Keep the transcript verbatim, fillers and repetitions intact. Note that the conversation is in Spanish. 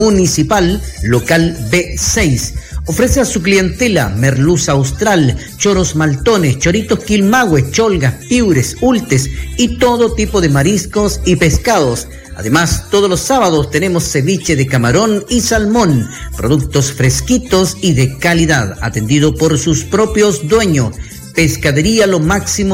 Municipal, local B seis. Ofrece a su clientela merluza austral, choros maltones, choritos quilmahue, cholgas, piures, ultes y todo tipo de mariscos y pescados. Además, todos los sábados tenemos ceviche de camarón y salmón, productos fresquitos y de calidad, atendido por sus propios dueños. Pescadería Lo Máximo